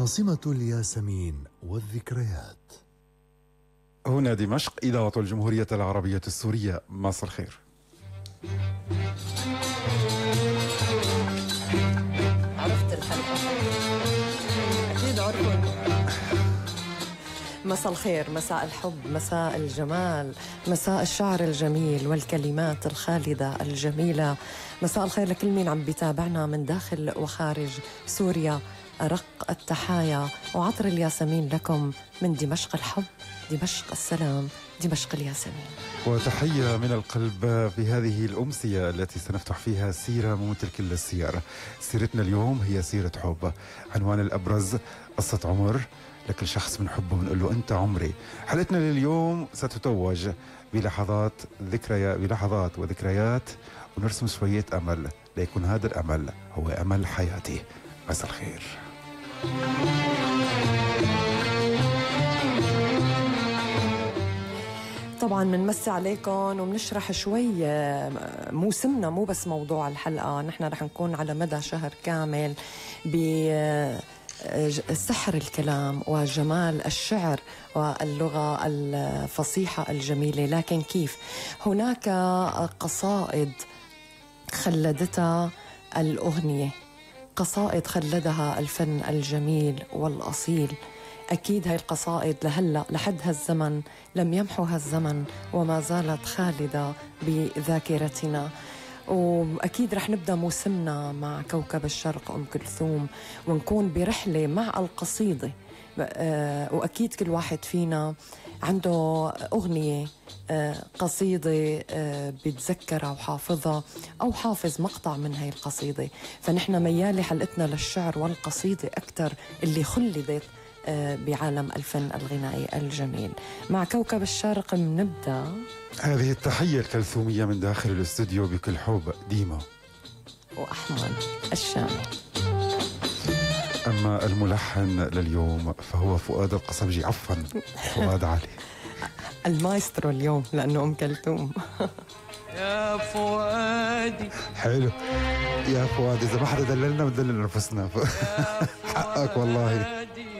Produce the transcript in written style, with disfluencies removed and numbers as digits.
عاصمة الياسمين والذكريات. هنا دمشق، إذاعة الجمهورية العربية السورية. مساء الخير. عرفت الحلقة، أكيد عرفت. مساء الخير، مساء الحب، مساء الجمال، مساء الشعر الجميل والكلمات الخالدة الجميلة. مساء الخير لكل مين عم بيتابعنا من داخل وخارج سوريا. أرق التحايا وعطر الياسمين لكم من دمشق الحب، دمشق السلام، دمشق الياسمين. وتحية من القلب في هذه الأمسية التي سنفتح فيها سيرة ممثل كل السير. سيرتنا اليوم هي سيرة حب. عنوان الأبرز قصة عمر، لكل شخص بنحبه بنقول له أنت عمري. حلقتنا لليوم ستتوج بلحظات بلحظات وذكريات، ونرسم شوية أمل ليكون هذا الأمل هو أمل حياتي. مساء الخير. طبعا بنمسي عليكم وبنشرح شوي موسمنا، مو بس موضوع الحلقة. نحن رح نكون على مدى شهر كامل بسحر الكلام وجمال الشعر واللغة الفصيحة الجميلة. لكن كيف؟ هناك قصائد خلدتها الأغنية، قصائد خلدها الفن الجميل والأصيل. أكيد هاي القصائد لهلأ لحد هالزمن لم يمحوها الزمن وما زالت خالدة بذاكرتنا. وأكيد رح نبدأ موسمنا مع كوكب الشرق أم كلثوم، ونكون برحلة مع القصيدة. وأكيد كل واحد فينا عنده أغنية، قصيدة بتذكرها وحافظها أو حافظ مقطع من هاي القصيدة. فنحن ميالي حلقتنا للشعر والقصيدة أكتر اللي خلدت بعالم الفن الغنائي الجميل. مع كوكب الشرق بنبدأ هذه التحية الكلثومية من داخل الاستوديو بكل حب، ديما وأحمد الشامي. أما الملحن لليوم فهو فؤاد القصبجي، عفوا فؤاد علي المايسترو اليوم لأنه أم كلثوم. يا فؤادي حلو يا فؤاد، إذا ما حدا دللنا بندلل نفسنا. حقك والله.